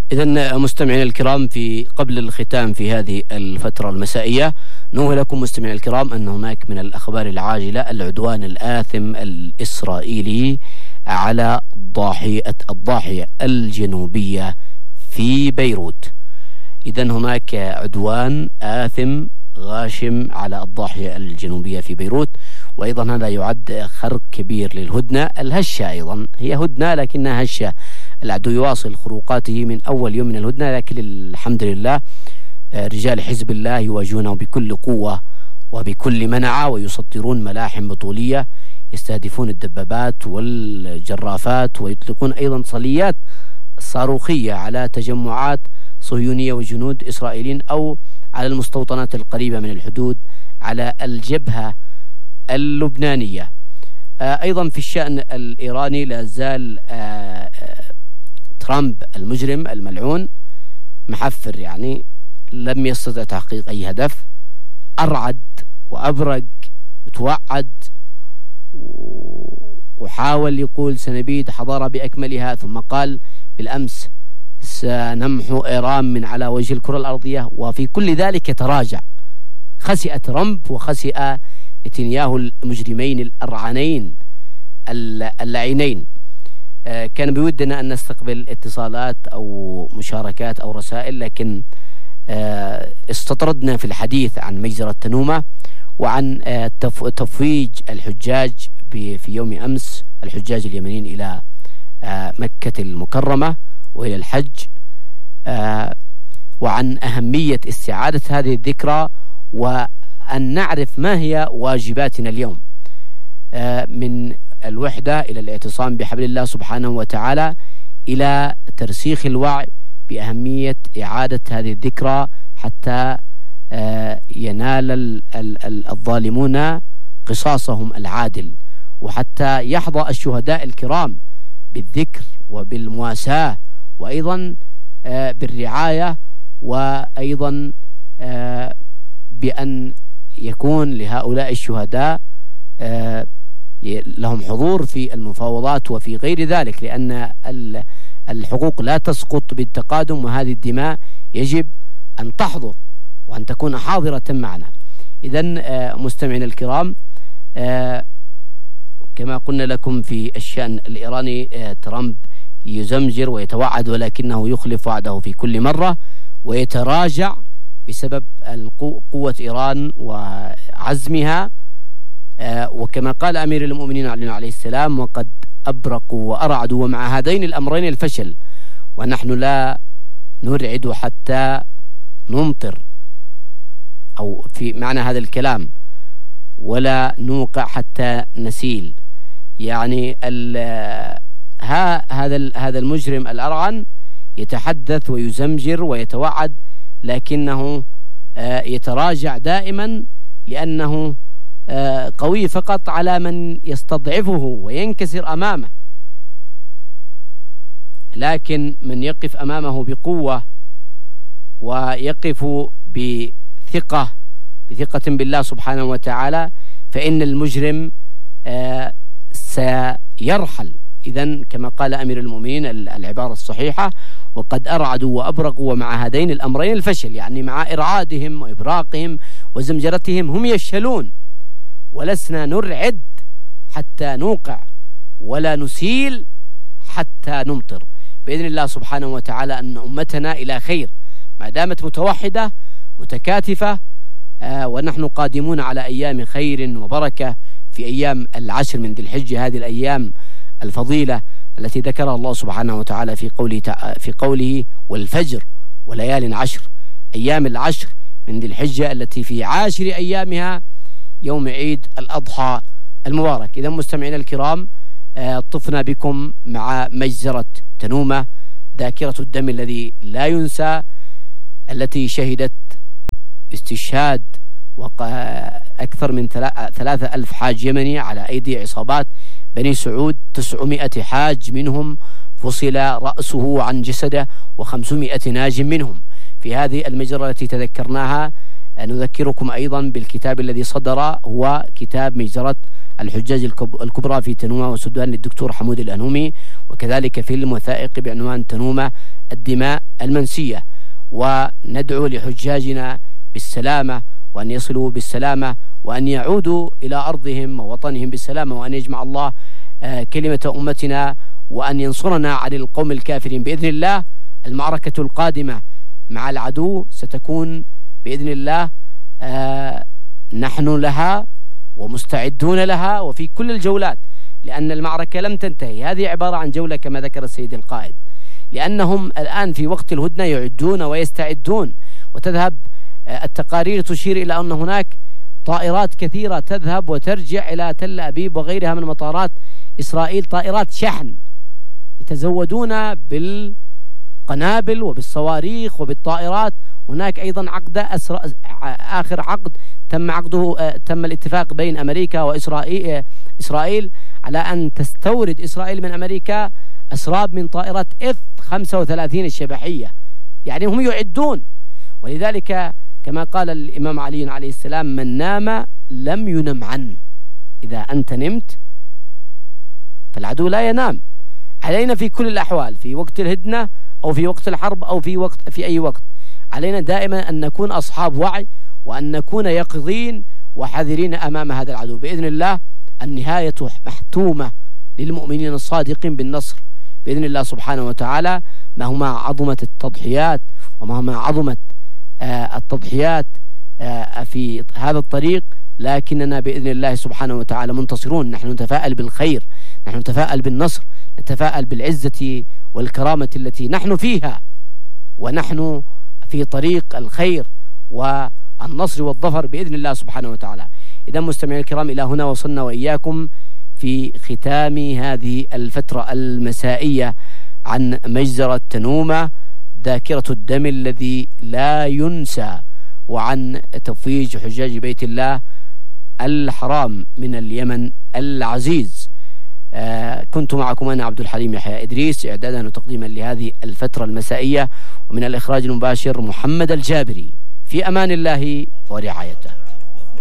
إذن مستمعينا الكرام، في قبل الختام في هذه الفترة المسائية نوه لكم مستمعينا الكرام أن هناك من الأخبار العاجلة العدوان الآثم الإسرائيلي على الضاحية الجنوبية في بيروت. إذن هناك عدوان آثم غاشم على الضاحية الجنوبية في بيروت، وأيضا هذا يعد خرق كبير للهدنة الهشة. أيضا هي هدنة لكنها هشة، العدو يواصل خروقاته من أول يوم من الهدنة، لكن الحمد لله رجال حزب الله يواجهونه بكل قوة وبكل منعة، ويسطرون ملاحم بطولية، يستهدفون الدبابات والجرافات، ويطلقون أيضا صليات صاروخية على تجمعات صهيونية وجنود إسرائيليين أو على المستوطنات القريبة من الحدود على الجبهة اللبنانية. أيضا في الشأن الإيراني لا زال ترامب المجرم الملعون محفر، يعني لم يستطع تحقيق أي هدف، أرعد وأبرق وتوعد وحاول يقول سنبيد حضارة بأكملها، ثم قال بالأمس سنمحو إيران من على وجه الكرة الأرضية، وفي كل ذلك تراجع. خسئ ترامب وخسئ نتنياهو المجرمين الأرعنين اللعينين. كان بودنا أن نستقبل اتصالات أو مشاركات أو رسائل، لكن استطردنا في الحديث عن مجزرة تنومة وعن تفويج الحجاج في يوم أمس، الحجاج اليمنيين إلى مكة المكرمة وإلى الحج، وعن أهمية استعادة هذه الذكرى، وأن نعرف ما هي واجباتنا اليوم من الوحدة إلى الاعتصام بحبل الله سبحانه وتعالى، إلى ترسيخ الوعي بأهمية إعادة هذه الذكرى حتى ينال الظالمون قصاصهم العادل، وحتى يحظى الشهداء الكرام بالذكر وبالمواساة، وأيضا بالرعاية، وأيضا بأن يكون لهؤلاء الشهداء لهم حضور في المفاوضات وفي غير ذلك، لأن الحقوق لا تسقط بالتقادم، وهذه الدماء يجب أن تحضر وأن تكون حاضرة معنا. إذن مستمعينا الكرام، كما قلنا لكم في الشأن الإيراني، ترامب يزمجر ويتوعد، ولكنه يخلف وعده في كل مرة ويتراجع بسبب قوة إيران وعزمها. وكما قال أمير المؤمنين عليه السلام: وقد أبرقوا وأرعدوا ومع هذين الأمرين الفشل، ونحن لا نرعد حتى نمطر، أو في معنى هذا الكلام، ولا نوقع حتى نسيل. يعني هذا المجرم الأرعن يتحدث ويزمجر ويتوعد، لكنه يتراجع دائما، لأنه قوي فقط على من يستضعفه وينكسر أمامه، لكن من يقف أمامه بقوة ويقف بثقة بالله سبحانه وتعالى، فإن المجرم سيرحل. إذن كما قال أمير المؤمنين العبارة الصحيحة: وقد أرعدوا وأبرقوا ومع هذين الأمرين الفشل، يعني مع إرعادهم وإبراقهم وزمجرتهم هم يفشلون، ولسنا نرعد حتى نوقع ولا نسيل حتى نمطر. بإذن الله سبحانه وتعالى أن أمتنا إلى خير ما دامت متوحدة متكاتفة، ونحن قادمون على أيام خير وبركة في أيام العشر من ذي الحجة، هذه الأيام الفضيلة التي ذكرها الله سبحانه وتعالى في قوله: والفجر وليال عشر، أيام العشر من ذي الحجة التي في عاشر أيامها يوم عيد الأضحى المبارك. إذا مستمعينا الكرام، طفنا بكم مع مجزرة تنومة، ذاكرة الدم الذي لا ينسى، التي شهدت استشهاد أكثر من 3,000 حاج يمني على أيدي عصابات بني سعود، 900 حاج منهم فصل رأسه عن جسده، و500 ناج منهم. في هذه المجزرة التي تذكرناها نذكركم أيضا بالكتاب الذي صدر، هو كتاب مجزرة الحجاج الكبرى في تنومة وسودان للدكتور حمود الأنومي، وكذلك فيلم وثائقي بعنوان تنومة: الدماء المنسية، وندعو لحجاجنا بالسلامة، وأن يصلوا بالسلامة، وأن يعودوا إلى أرضهم ووطنهم بالسلامة، وأن يجمع الله كلمة أمتنا، وأن ينصرنا على القوم الكافرين بإذن الله. المعركة القادمة مع العدو ستكون بإذن الله نحن لها ومستعدون لها وفي كل الجولات، لأن المعركة لم تنتهي. هذه عبارة عن جولة كما ذكر السيد القائد، لأنهم الآن في وقت الهدنة يعدون ويستعدون، وتذهب التقارير تشير إلى أن هناك طائرات كثيرة تذهب وترجع إلى تل أبيب وغيرها من مطارات إسرائيل، طائرات شحن، يتزودون بالقنابل وبالصواريخ وبالطائرات. هناك أيضا آخر عقد تم الاتفاق بين أمريكا وإسرائيل على أن تستورد إسرائيل من أمريكا أسراب من طائرات F-35 الشبحية، يعني هم يعدون. ولذلك كما قال الإمام علي عليه السلام: من نام لم ينم عنه. إذا أنت نمت فالعدو لا ينام. علينا في كل الأحوال، في وقت الهدنة أو في وقت الحرب أو في أي وقت، علينا دائما أن نكون أصحاب وعي، وأن نكون يقظين وحذرين أمام هذا العدو. بإذن الله النهاية محتومة للمؤمنين الصادقين بالنصر بإذن الله سبحانه وتعالى، مهما عظمت التضحيات ومهما عظمت التضحيات في هذا الطريق، لكننا بإذن الله سبحانه وتعالى منتصرون. نحن نتفائل بالخير، نحن نتفائل بالنصر، نتفائل بالعزة والكرامة التي نحن فيها، ونحن في طريق الخير والنصر والظفر بإذن الله سبحانه وتعالى. إذا مستمعين الكرام، إلى هنا وصلنا وإياكم في ختام هذه الفترة المسائية عن مجزرة تنومة، ذاكرة الدم الذي لا ينسى، وعن تفويج حجاج بيت الله الحرام من اليمن العزيز. كنت معكم أنا عبد الحليم يحيى إدريس، إعدادا وتقديما لهذه الفترة المسائية، ومن الإخراج المباشر محمد الجابري. في أمان الله ورعايته.